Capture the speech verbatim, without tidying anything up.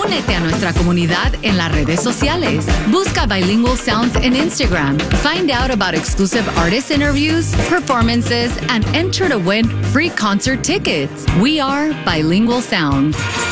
Únete a nuestra comunidad en las redes sociales. Busca Bilingual Sounds en Instagram. Find out about exclusive artist interviews, performances, and enter to win free concert tickets. We are Bilingual Sounds.